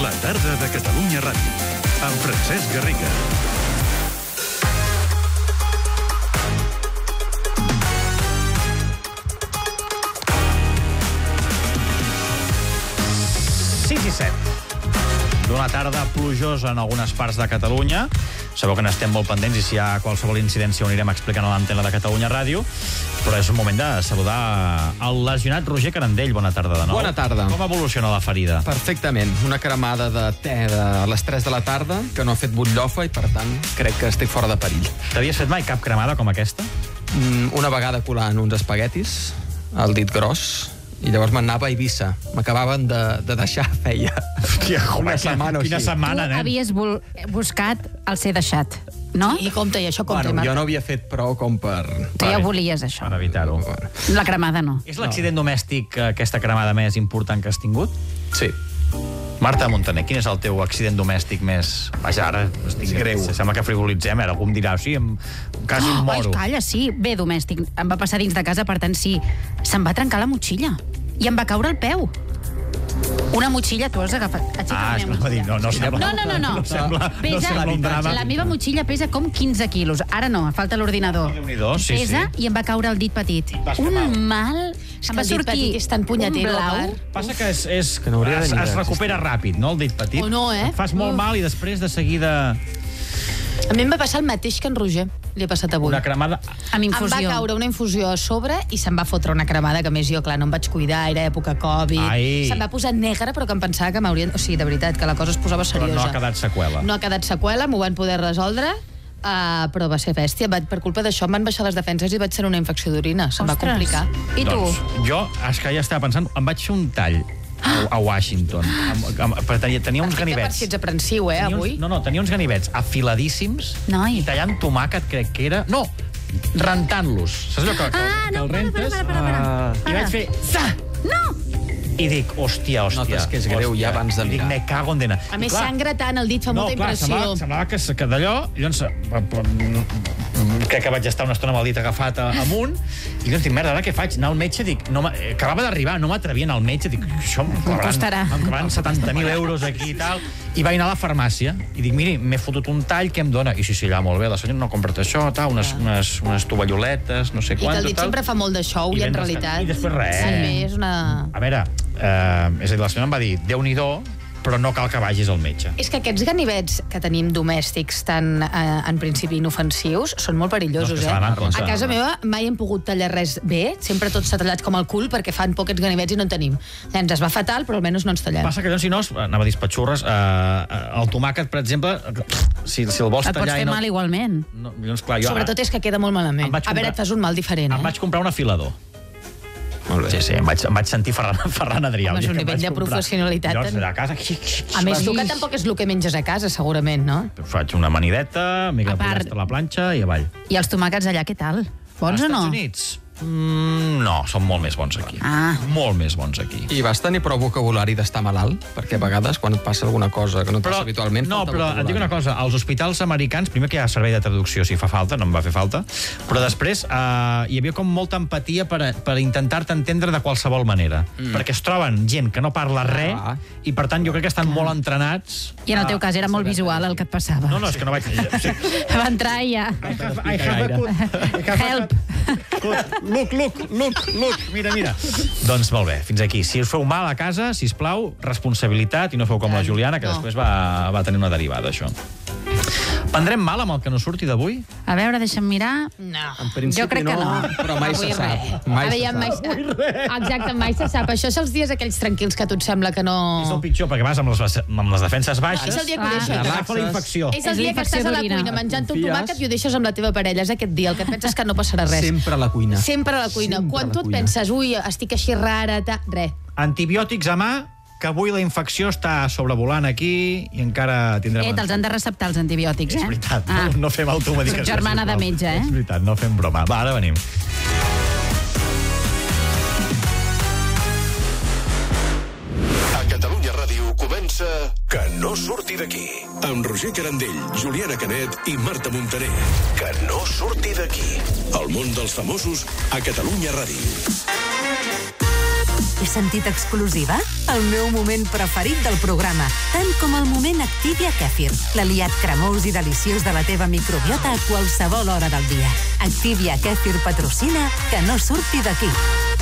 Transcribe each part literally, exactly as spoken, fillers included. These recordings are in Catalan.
La tarda de Catalunya Ràdio, amb Francesc Garriga. sis i set d'una tarda plujosa en algunes parts de Catalunya. Sabeu que n'estem molt pendents i si hi ha qualsevol incidència ho anirem explicant a l'antena de Catalunya Ràdio. Però és un moment de saludar el lesionat Roger Carandell. Bona tarda de nou. Bona tarda. Com evoluciona la ferida? Perfectament. Una cremada de te de les tres de la tarda que no ha fet butllofa i, per tant, crec que estic fora de perill. T'havies fet mai cap cremada com aquesta? Mm, una vegada colant uns espaguetis al dit gros i llavors m'anava a Eivissa. M'acabaven de, de deixar feia. Hòstia, una setmana o quina així. setmana, Tu nen. havies vol... buscat el ser deixat, no? I compte, i això compte, Bueno, Marta. jo no havia fet prou com per... Tu ja ho volies, això. Per evitar-ho. Bueno, La cremada no. És l'accident domèstic, eh, aquesta cremada més important que has tingut? sí. Marta Montaner, quin és el teu accident domèstic més... Vaja, ara estic greu. Sembla que frivolitzem, ara algú em dirà, sí, em... quasi em Ai, moro. calla, sí. Bé, domèstic. Em va passar dins de casa, per tant, sí. Se'm va trencar la motxilla. I em va caure el peu. Una motxilla, tu has agafat... Aixeca Ah, la és que meva no va dir, no, no sembla... No, no, no, no. No sembla, no Pesa, sembla un drama. la meva motxilla pesa com quinze quilos. Ara no, falta l'ordinador. Déu-n'hi-do, sí, Pesa sí. i em va caure el dit petit. Vas fer Un mal. mal... És Em que va el dit sortir petit és tan punyetero, un blau. Marc. Passa que és, és, Que no hauria de es, ni es d'existir. recupera ràpid, no, el dit petit? O no, eh? Et fas molt Uf. mal i després de seguida A mi em va passar el mateix que en Roger. Li ha passat avui. una cremada... Amb Em va infusió. caure una infusió a sobre i se'm va fotre una cremada, que a més jo, clar, no em vaig cuidar, era època Covid. Ai. Se'm va posar negre, però que em pensava que m'haurien... O sigui, de veritat, que la cosa es posava Però seriosa. no ha quedat seqüela. No ha quedat seqüela, m'ho van poder resoldre, uh, però va ser bèstia. Va, per culpa d'això em van baixar les defenses i vaig tenir una infecció d'orina. Se'm va Ostres. complicar. I tu? Doncs jo, és que ja estava pensant, em vaig fer un tall a, a Washington. Amb, amb, però tenia, tenia uns Perfecte, per ganivets. si ets aprensiu, eh, Tenia avui. Uns, no, no, tenia uns ganivets afiladíssims Noi. i tallant tomàquet, crec que era... No, rentant-los. Saps allò que, que, Ah, que no, el para, rentes? para, para, para, para. I vaig fer... Za! No! I dic, hòstia, hòstia. Notes que és greu hòstia. ja abans de I dic, mirar. me cago en dena. A I més, clar, sangra tant, el dit fa no, molta clar, impressió. semblava, semblava que, que d'allò, llavors, mm, crec que vaig estar una estona amb el dit agafat a, amunt, i llavors dic, merda, ara què faig? Anar al metge, dic, no, m'ha- acabava d'arribar, no m'atrevia a anar al metge, dic, això em costarà. Em cobraran setanta mil euros aquí i tal, i vaig anar a la farmàcia, i dic, miri, m'he fotut un tall, què em dona? I sí, sí, allà, molt bé, la senyora no ha comprat això, tal, unes, unes, unes tovalloletes, no sé I que quant, el dit tal. sempre fa molt de show, I i, en ben realitat... descansat. I després res. També és una... A veure, eh, és a dir, la senyora em va dir, Déu-n'hi-do, però no cal que vagis al metge. És que aquests ganivets que tenim domèstics tan, eh, en principi, inofensius, són molt perillosos, No, és que eh? se n'han en compte. A casa meva mai hem pogut tallar res bé, sempre tot s'ha tallat com el cul, perquè fan pocs ganivets i no en tenim. Ens es va fatal, però almenys no ens tallem. Passa que llavors, si no, anava a dir espatxurres, eh, el tomàquet, per exemple, si, si el vols Et pots tallar... fer i no, mal igualment. no, llavors, clar, jo Sobretot és que queda molt malament. Em vaig A veure, comprar- et fas un mal diferent, em eh? vaig comprar un afilador. Molt bé. Sí, sí, em vaig, em vaig sentir Ferran, Ferran Adrià. Home, el és dia un que em nivell vaig de comprar. professionalitat. Llavors, allà a casa... A més, tu que Ix. tampoc és el que menges a casa, segurament, no? Faig una manideta, mica A de part- pollastre a la planxa i avall. I els tomàquets allà, què tal? Bons Als o no? Estats Units? Mm, no, són molt més bons aquí. Ah. Molt més bons aquí. I vas tenir prou vocabulari d'estar malalt? Perquè a vegades, quan et passa alguna cosa que no et passa habitualment... no, falta però et dic vocabulari. una cosa, als hospitals americans, primer que hi ha servei de traducció si fa falta, no em va fer falta, però després eh, hi havia com molta empatia per, a- per intentar-te entendre de qualsevol manera. Mm. Perquè es troben gent que no parla res Ah. i, per tant, jo crec que estan molt entrenats. I en el teu cas era molt visual el que et passava. No, no, és que no vaig... O sigui, Va entrar i ja... I have, I have a good, I have Help. a good, look, look, look, look, mira, mira. Doncs molt bé, fins aquí. Si us feu mal a casa, sisplau, responsabilitat i no feu com la Juliana, que No. després va, va tenir una derivada, això. Prendrem mal amb el que no surti d'avui? A veure, deixa'm mirar... No. En principi Jo crec que no. però mai Avui se sap. res. Mai A se veure, mai, sap. exacte, mai se sap. Això és els dies aquells tranquils que a tu et sembla que no... És el pitjor, perquè vas amb les, amb les defenses baixes És el dia que ho Ah. deixes. i t'agafa la infecció. És el És dia que l'infecció estàs a la d'orina. cuina menjant un Confies. tomàquet i ho deixes amb la teva parella. És aquest dia el que et penses que no passarà res. Sempre a la cuina. Sempre a la cuina. Sempre Quan a la tu et cuina. penses, ui, estic així rara, ta... res. Antibiòtics a mà, que avui la infecció està sobrevolant aquí i encara tindrem... Eh, te'ls han de receptar els antibiòtics, eh? És veritat, Ah. no, no fem automedicació. Soc germana de sisplau. metge, eh? És veritat, no fem broma. Va, ara venim. A Catalunya Ràdio comença Que no surti d'aquí. Amb Roger Carandell, Juliana Canet i Marta Montaner. Que no surti d'aquí. El món dels famosos a Catalunya Ràdio. He sentit exclusiva? El meu moment preferit del programa, tant com el moment Activia Kefir, l'aliat cremós i deliciós de la teva microbiota a qualsevol hora del dia. Activia Kefir patrocina Que no surti d'aquí.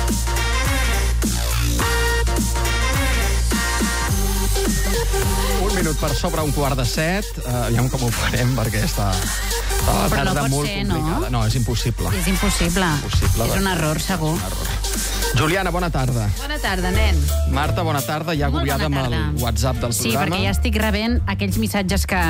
Un minut per sobre un quart de set. Uh, aviam com ho farem, perquè està... està la Però no tarda pot molt ser, no? complicada. No, és impossible. És impossible. Impossible, És un va. error, segur. Un error. Juliana, bona tarda. Bona tarda, nen. Marta, bona tarda. Ja Molt agobiada bona amb el tarda. WhatsApp del Sí, programa. perquè ja estic rebent aquells missatges que,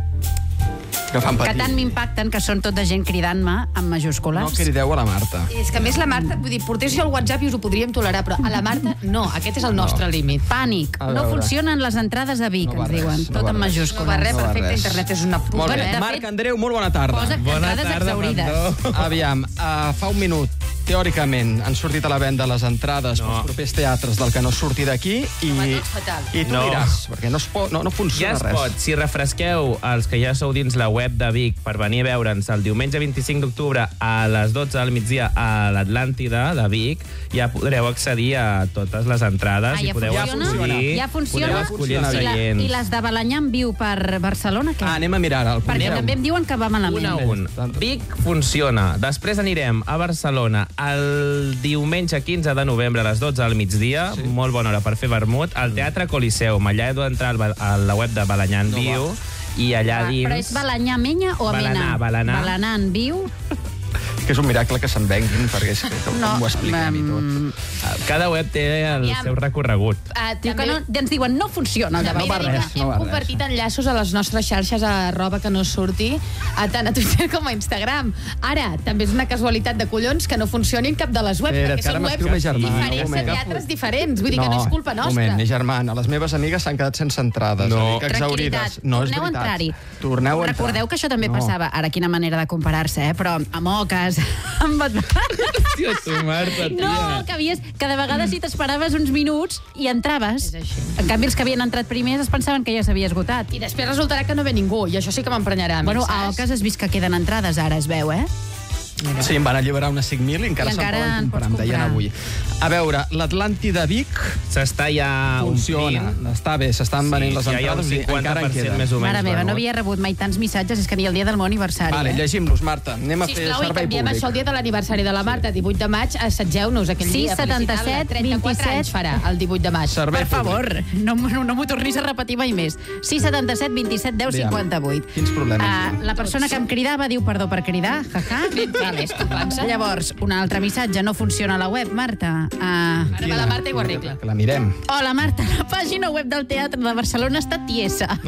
Que fan que patir. tant m'impacten, que són tot de gent cridant-me amb majúscules. No crideu a la Marta. És que a més la Marta, vull dir, portéssiu al WhatsApp i us ho podríem tolerar, però a la Marta no, aquest és el nostre No. límit. Pànic. A No veure. funcionen les entrades de Vic, No va ens res, diuen. no Tot va en res. majúscules. No va res, No va perfecte, res. internet és una puta. Molt bé. Bueno, de Marc fet, Andreu, molt bona tarda. Posa Bona entrades tarda, exaurides. Mandó. Aviam, uh, fa un minut, teòricament, han sortit a la venda les entrades No. pels propers teatres del Que no surti d'aquí i, Home, no és fatal. i tu No. diràs, perquè no, es pot, no, no Ja funciona es res. pot. Si refresqueu els que ja sou dins la web de Vic per venir a veure'ns el diumenge vint-i-cinc d'octubre a les dotze del migdia a l'Atlàntida de Vic, ja podreu accedir a totes les entrades Ah, i ja podeu funciona? escollir, Ja funciona? podeu escollir els Ja I, la, seients. I les de Balanyà en viu per Barcelona, què? Ah, anem a mirar ara el Perquè Coliseu. també em diuen que va malament. Un a un. Vic funciona. Després anirem a Barcelona el diumenge quinze de novembre a les dotze del migdia, sí. Molt bona hora per fer vermut, al Teatre Coliseum. Allà heu d'entrar al ba- a la web de Balanyà en No viu va. i allà Ah, dins... Però és Balanyà Menya o Amena? Balanar, Balanar. Balanar en viu? Que és un miracle que se'n venguin, perquè és que com No, ho expliquem i um, tot. Cada web té el Aviam. seu recorregut. Uh, Diu que no, ens diuen no funciona el de També va he de Balanyà. dir res, que no hem va res. compartit enllaços a les nostres xarxes a arroba que no surti, a tant a Twitter com a Instagram. Ara, també és una casualitat de collons que no funcionin cap de les webs, Espera't, perquè que ara són webs m'escriu ma germana, un diferents, moment. de teatres diferents. Vull dir que no és culpa nostra. Un moment, mi germana, les meves amigues s'han quedat sense entrades. No. Dic, exaurides. Tranquil·litat, No, és torneu a veritat. entrar-hi. Torneu a entrar. Recordeu que això també No. passava. Ara, quina manera de comparar-se, eh? Però amb Oques, amb... Tio, tu, Marta, tia. No, que havies... Que de vegades si t'esperaves uns minuts i entraves. És així. En canvi, els que havien entrat primers es pensaven que ja s'havia esgotat. I després resultarà que no ve ningú, i això sí que m'emprenyarà. a mi, Bueno, a saps? Oques has vist que queden entrades ara, es veu, eh? Sí, em van alliberar unes cinc mil i encara I se'n encara poden en comprar, pots em deien comprar. avui. A veure, l'Atlàntida Vic S'està ja funciona. omplint. Està bé, s'estan venent les ja hi ha un entrades i cinquanta encara per en cent queden. més o menys. Mare meva, no venut. havia rebut mai tants missatges, és que ni el dia del meu aniversari. Vale, eh? llegim-los, Marta. Anem a fer Sisplau, i servei canviem públic. això el dia de l'aniversari de la Marta, divuit de maig, assetgeu-nos aquell sis, dia. setanta-set, felicitar-la. trenta-quatre vint-i-set. anys farà, el divuit de maig. Servei Per favor, públic. no, no, no m'ho tornis a repetir mai més. sis, setanta-set, vint-i-set, deu, Aviam, cinquanta-vuit. quins problemes Ah, hi ha? la persona que em cridava diu perdó per cridar, jaja. Vale, escolta'ns. Llavors, un altre missatge, no funciona la web, Marta. Ah, Ara va la Marta i ho arregla. Que la mirem. hola, Marta, la pàgina web del Teatre de Barcelona està tiesa.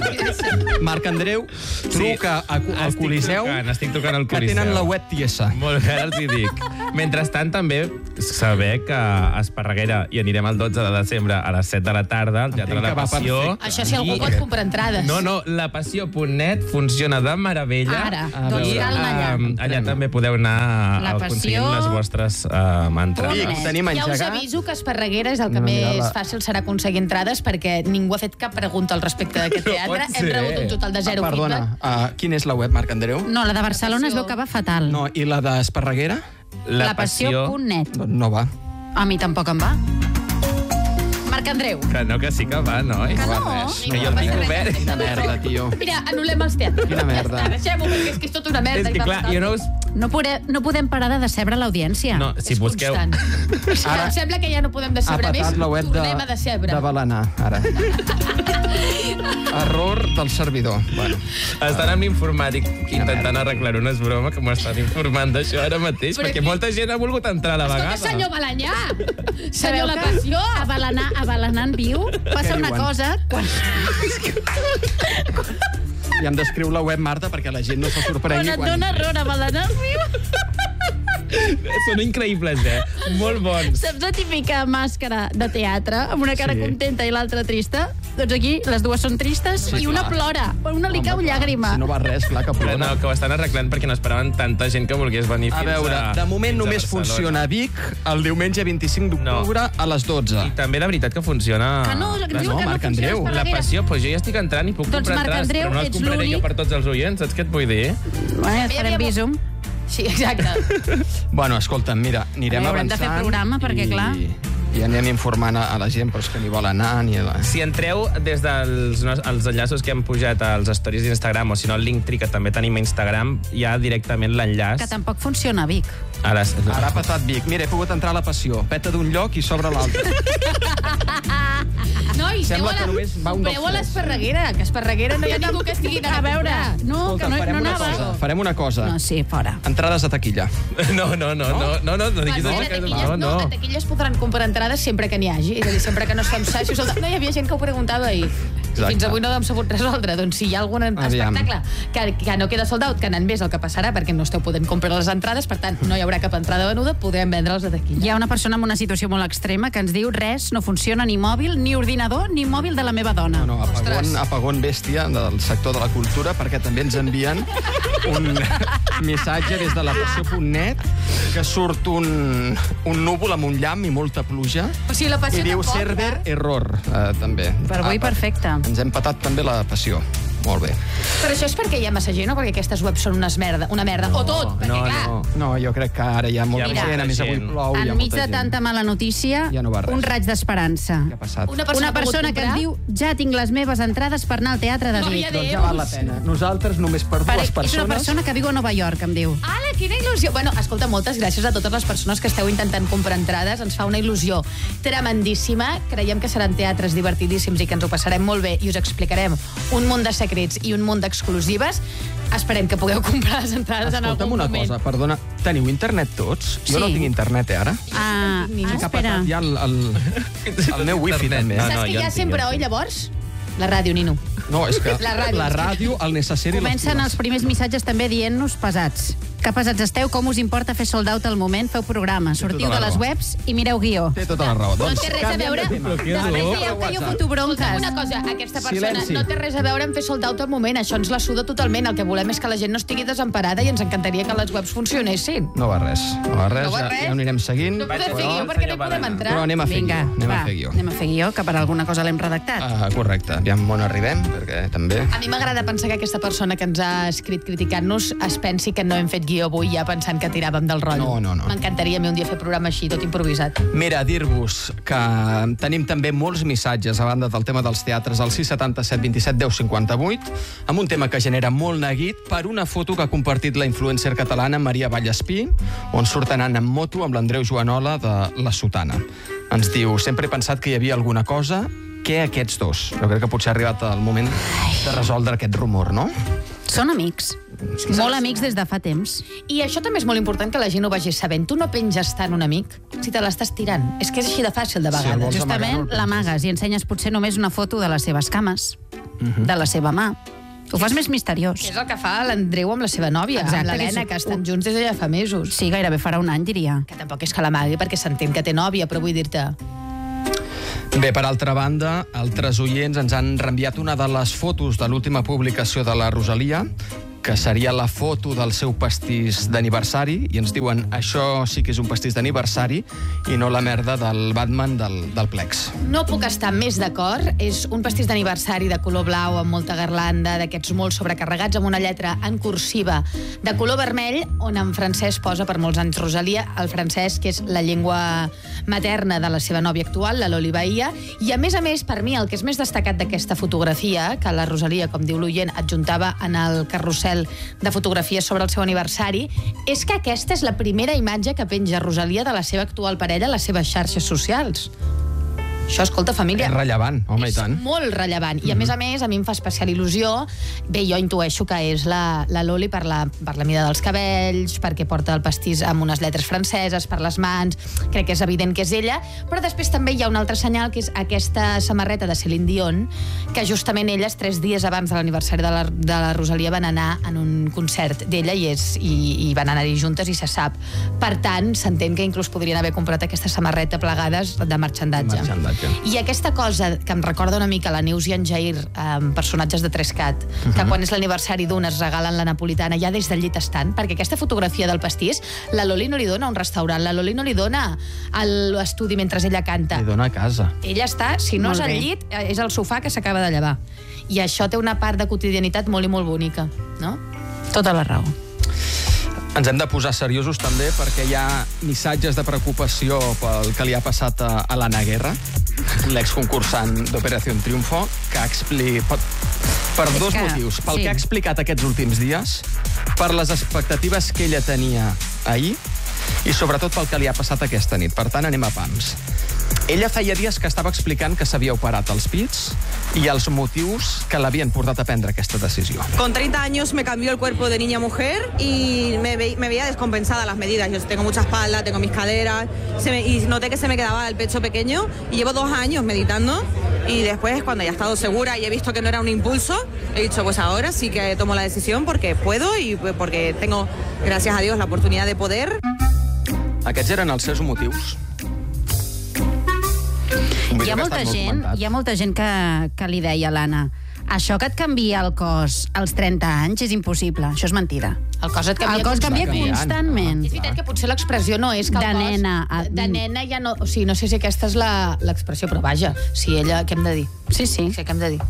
Marc Andreu truca a, al Estic Coliseu trucant, estic trucant al que Coliseu. tenen la web tiesa. Molt bé, ara els hi dic. Mentrestant, també saber que a Esparreguera hi anirem el dotze de desembre a les set de la tarda al Teatre Entenc de que la va Passió. perfecte. Això si algú I- pot comprar entrades. No, no, la passió punt net funciona de meravella. Ara, A doncs veure. cal anar allà. Um, allà també podeu anar La al Passió. aconseguint les vostres um, entrades. Vic, net. tenim Ja us engegat. aviso que Esparreguera és el que No, mira, més la- fàcil serà aconseguir entrades perquè ningú ha fet cap pregunta al respecte d'aquest No teatre. pot Hem ser. rebut un total de zero Ah, perdona, feedback. uh, quina és la web, Marc Andreu? No, la de Barcelona es veu que va fatal. No, i la d'Esparreguera? La passió punt net. Doncs no va. A mi tampoc em va. Marc Andreu. Que no, que sí que va, no? Que va no. res. Ningú Que jo el passa tinc res. obert. Quina merda, tio. Mira, anul·lem els teatres. Quina merda. Ja està, deixem-ho, perquè és que és tota una merda. És i que, va clar, fatal. jo no us... No, pode, no podem parar de decebre l'audiència. No, si És busqueu... constant. Ara- Ara... Em sembla que ja no podem Ha decebre més. patat la web de, Tornem a decebre. de Balanar, ara. Error del servidor. Bueno, Estan amb l'informàtic intentant arreglar una broma que m'ho estan informant d'això ara mateix, Però perquè aquí- molta gent ha volgut entrar a la Escolta, vegada. senyor Balanyà! Sabeu Senyor La que Passió! A Balanar, a Balanar en viu passa Què una diuen? cosa... Quan, i hem d'escriure la web, Marta, perquè la gent no se quan sorprengui. et dona error a Balanar en viu... Són increïbles, eh? Molt bons. Saps la típica màscara de teatre, amb una cara Sí. contenta i l'altra trista? Doncs aquí les dues són tristes Sí, i una clar. plora. A una li Home, cau clar, llàgrima. Si no va res, clar que Però plora. no, que ho estan arreglant perquè no esperaven tanta gent que volgués venir A fins veure, a... de moment fins a només Barcelona. funciona a Vic el diumenge vint-i-cinc d'octubre a les dotze. I també de veritat que funciona... Que no, que no, diu que no Marc funciona Andreu. La Esparreguera. passió, doncs jo ja estic entrant i puc Doncs, comprar Marc entrades, Andreu, però no les ets compraré l'únic. jo per tots els oients, saps què et vull dir? Bueno, ja farem visum. Sí, exacte. Bueno, escolta'm, mira, anirem Haurem de avançant... fer programa, perquè, i... clar. i anem informant a la gent, però és que ni vol anar ni... La... Si entreu des dels els enllaços que hem pujat als stories d'Instagram, o si no el Linktree, que també tenim a Instagram, hi ha directament l'enllaç. Que tampoc funciona a Vic. A les... Ara ha patat Vic. Mira, he pogut entrar a la Passió. Peta d'un lloc i s'obre l'altre. Nois, Sembla que aneu a només va un dels aneu a tres. l'Esparreguera, que a Esparreguera no hi ha ningú que estigui anant a veure. No, que no, farem no una anava. cosa. Farem una cosa. No, sí, fora. Entrades a taquilla. No, no, no, no, no, no, no diguis No, això. a que- taquilles, no, no, no. a taquilles podran comprar entrades sempre que n'hi hagi. És a dir, sempre que no es fem sassos. No, hi havia gent que ho preguntava ahir. Exacte. Fins avui no ho hem sabut resoldre. Doncs si hi ha algun Aviam. espectacle que, que no queda sold out, que anant més el que passarà, perquè no esteu podent comprar les entrades, per tant, no hi haurà cap entrada venuda, podrem vendre'ls a taquilla. Hi ha una persona en una situació molt extrema que ens diu res, no funciona ni mòbil, ni ordinador, ni mòbil de la meva dona. No, apagón, apagón bèstia del sector de la cultura, perquè també ens envien un missatge des de la passió punt net que surt un, un núvol amb un llamp i molta pluja O sigui, la i passió diu tampoc, server eh? error, eh, també. Per avui, Ah, perfecte. Ens hem patat també la passió. Molt bé. Però això és perquè hi ha massa gent o perquè aquestes webs són unes merda, una merda? O tot, perquè no, clar... no. No, jo crec que ara hi ha molta Hi ha gent, a molta més avui gent. plou, hi ha Enmig molta de gent. tanta mala notícia, Ja no va res. un raig d'esperança. Què ha passat? Una persona, Una persona que ens diu ja tinc les meves entrades per anar al teatre de Glòria Vic. a Déu. Doncs ja val la pena. Nosaltres, només per Per, dues és una persones... persona que viu a Nova York, em diu. Ala, quina il·lusió! Bueno, escolta, moltes gràcies a totes les persones que esteu intentant comprar entrades. Ens fa una il·lusió tremendíssima. Creiem que seran teatres divertidíssims i que ens ho passarem molt bé i us explicarem un munt de secrets i un munt d'exclusives. Esperem que pugueu comprar les entrades en Escolta'm algun una moment. cosa, perdona. Teniu internet tots? Jo Sí. no tinc internet, eh, ara. Ah, Ni- ah, Que ha espera. patat ja el, el, el meu wifi, Internet, també. no, Saps no, que jo hi ha en tinc, sempre, jo en oi, tinc. llavors? La ràdio, Nino. No, és que La ràdio. la ràdio, el necessari i les Comencen piles. els primers missatges també dient-nos pesats. Que pesats esteu, com us importa fer sold out al moment? Feu programa, sortiu tota la de les raó. webs i mireu guió. Té tota la raó. No Doncs té res a canviem veure... de tema. Després dieu que jo foto bronques. Una cosa, aquesta persona Silenci. no té res a veure amb fer sold out al moment. Això ens la suda totalment. El que volem és que la gent no estigui desemparada i ens encantaria que les webs funcionessin. No va res. No va res, No va ja, res. ja ho anirem seguint. No podem però, fer guió perquè no hi podem entrar. però anem a fer Vinga, guió. Anem va, a fer guió. anem a fer guió, que per alguna cosa l'hem redactat. Ah, correcte. Aviam on arribem, perquè també... A mi m'agrada pensar que aquesta persona que ens ha escrit criticant-nos es pensi que no hem fet guió avui ja pensant que tiràvem del rotllo. No, no, no. M'encantaria a mi un dia fer programa així, tot improvisat. Mira, dir-vos que tenim també molts missatges a banda del tema dels teatres al sis setanta set vint set deu cinquanta vuit amb un tema que genera molt neguit per una foto que ha compartit la influencer catalana Maria Vallespí, on surt anant en moto amb l'Andreu Joanola de La Sotana. Ens diu, sempre he pensat que hi havia alguna cosa. Què aquests dos? Jo crec que potser ha arribat el moment de resoldre aquest rumor, no? Són amics. Molt amics des de fa temps. I això també és molt important que la gent ho vagi sabent. Tu no penges tant un amic si te l'estàs tirant. És que és així de fàcil de Sí, el vegades. vols amagar, Justament no el l'amagues i ensenyes potser només una foto de les seves cames, de la seva mà. Ho fas més misteriós. És el que fa l'Andreu amb la seva nòvia, Exacte, amb l'Helena, que que és estan un- junts des de ja fa mesos. Sí, gairebé farà un any, diria. Que tampoc és que l'amagui perquè s'entén que té nòvia, però vull dir-te... Bé, per altra banda, altres oients ens han reenviat una de les fotos de l'última publicació de la Rosalia, que seria la foto del seu pastís d'aniversari, i ens diuen això sí que és un pastís d'aniversari i no la merda del Batman del, del Plex. No puc estar més d'acord. És un pastís d'aniversari de color blau amb molta garlanda, d'aquests molt sobrecarregats, amb una lletra en cursiva de color vermell, on en francès posa per molts anys Rosalia, el francès, que és la llengua materna de la seva nòvia actual, la Loli Bahia. I, a més a més, per mi, el que és més destacat d'aquesta fotografia, que la Rosalia, com diu l'oient, adjuntava en el carrusel de fotografies sobre el seu aniversari, és que aquesta és la primera imatge que penja Rosalia de la seva actual parella a les seves xarxes socials. Això, escolta, família... És rellevant, home, i tant. És molt rellevant. I, a més a més, a mi em fa especial il·lusió. Bé, jo intueixo que és la, la Loli per la, per la mida dels cabells, perquè porta el pastís amb unes lletres franceses, per les mans. Crec que és evident que és ella. Però després també hi ha un altre senyal, que és aquesta samarreta de Celine Dion, que justament elles, tres dies abans de l'aniversari de, la, de la Rosalia, van anar en un concert d'ella i, és, i, i van anar-hi juntes i se sap. Per tant, s'entén que inclús podrien haver comprat aquesta samarreta plegades de marxandatge. Marxandatge. I aquesta cosa que em recorda una mica la Neus i en Jair, amb personatges de tres cat, uh -huh. que quan és l'aniversari d'un es regalen la napolitana ja des del llit estant, perquè aquesta fotografia del pastís, la Loli no li dona a un restaurant, la Loli no li dona a l'estudi mentre ella canta. Li dona a casa. Ella està, si no Molt és al bé. llit, és al sofà que s'acaba de llevar. I això té una part de quotidianitat molt i molt bonica, no? Tota la raó. Ens hem de posar seriosos també perquè hi ha missatges de preocupació pel que li ha passat a, a l'Anna Guerra, l'exconcursant d'Operació Triunfo, que expli... per, per dos que, motius. Pel sí. que ha explicat aquests últims dies, per les expectatives que ella tenia ahir i sobretot pel que li ha passat aquesta nit. Per tant, anem a pams. Ella feia dies que estava explicant que s'havia operat els pits i els motius que l'havien portat a prendre aquesta decisió. Con treinta años me cambió el cuerpo de niña a mujer y me, ve, me veía descompensada las medidas. Yo tengo mucha espalda, tengo mis caderas se me, y noté que se me quedaba el pecho pequeño y llevo dos años meditando y después cuando ya he estado segura y he visto que no era un impulso, he dicho pues ahora sí que tomo la decisión porque puedo y porque tengo, gracias a Dios, la oportunidad de poder. Aquests eren els seus motius. Hi ha molta gent, hi ha molta gent que, que li deia a l'Anna, això que et canvia el cos als trenta anys és impossible, això és mentida. El cos et canvia, el cos canvia constantment. És veritat que potser l'expressió no és que el de cos... nena. A... De nena ja no... O sigui, no sé si aquesta és l'expressió, però vaja, si ella... Què hem de dir? Sí, sí. Sí, què hem de dir?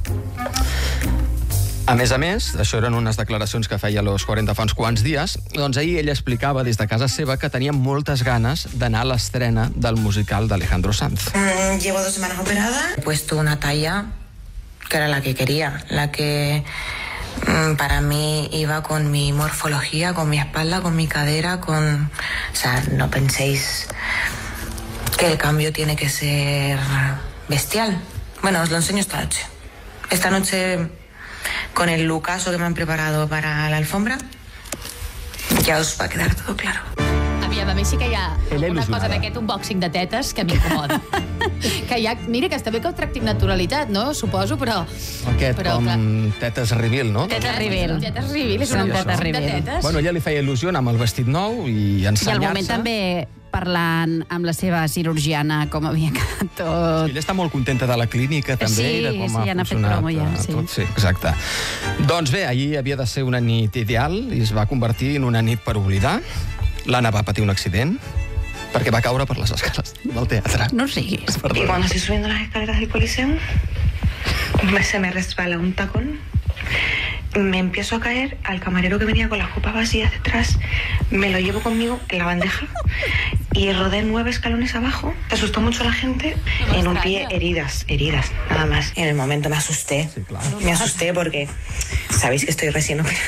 A més a més, això eren unes declaracions que feia a Los cuarenta fa uns quants dies, doncs ahir ella explicava des de casa seva que tenia moltes ganes d'anar a l'estrena del musical d'Alejandro Sanz. Mm, llevo dos semanas operada. He puesto una talla que era la que quería, la que mm, para mí iba con mi morfología, con mi espalda, con mi cadera, con... O sea, no penséis que el cambio tiene que ser bestial. Bueno, os lo enseño esta noche. Esta noche... Con el lookazo que me han preparado para la alfombra, ya os va a quedar todo claro. Aviam, a mi sí que hi ha una cosa d'aquest unboxing de tetes que m'incomoda. Que hi ha... Mira, que està bé que ho tracti amb naturalitat, no? Suposo, però... Aquest però, com clar. tetes reveal, no? Tetes reveal. Tetes reveal, és una Són tetes tetes de reveal. tetes. Bueno, ella li feia il·lusió anar amb el vestit nou i I ensenyar-se. al moment també parlant amb la seva cirurgiana com havia quedat tot. Ella està molt contenta de la clínica, també, Sí, de com sí, ha ja n'ha fet funcionat promo, ja, eh, sí. tot. Sí, exacte. Doncs bé, ahir havia de ser una nit ideal i es va convertir en una nit per oblidar. L'Anna va patir un accident perquè va caure per les escales del teatre. No siguis. Y cuando estoy subiendo las escaleras del Coliseo, me, se me resbala un tacón. Me empiezo a caer, al camarero que venía con las copas vacías detrás, me lo llevo conmigo en la bandeja y rodé nueve escalones abajo. Asustó mucho a la gente. No en un extraña. pie, heridas, heridas, nada más. En el momento me asusté. Sí, claro. Me asusté porque sabéis que estoy recién operada.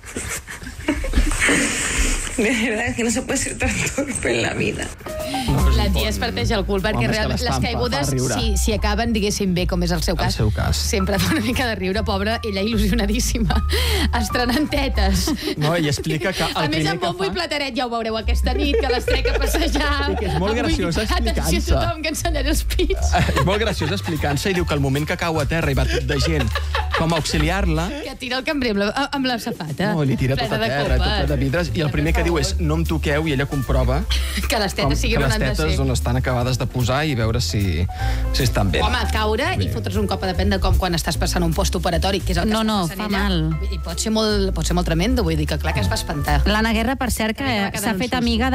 De verdad, es que no se puede ser tan torpe en la vida. No, La tia es parteix el cul, perquè Home, és que realment les l'estampa, caigudes, fa riure. si, si acaben, diguéssim, bé, com és el seu El cas, seu cas. sempre fa una mica de riure, pobra, ella il·lusionadíssima, estrenant tetes. No, ell explica que el A més, primer amb que bombo fa- i plateret, ja ho veureu aquesta nit, que les trec a passejar. I que és molt Avui, graciós explicant-se. Atenció a tothom, que ensenyaré els pits. És molt graciós explicant-se i diu que el moment que cau a terra i va tot de gent com a auxiliar-la, Que tira el cambrer amb la, amb la safata. no, li tira tot a Plena de terra, tot copes. ple de vidres, i el primer que diu és no em toqueu, i ella comprova Que les com, tetes siguin que on les han de tetes ser. on estan acabades de posar i veure si, si estan bé. Home, caure i fotre's un cop, depèn de com quan estàs passant un postoperatori, que és el que No, està no, passant fa ella. mal. I pot ser molt, pot ser molt tremendo, vull dir que clar que es va espantar. L'Anna Guerra, per cert, que Una mica va quedar s'ha un fet susto. amiga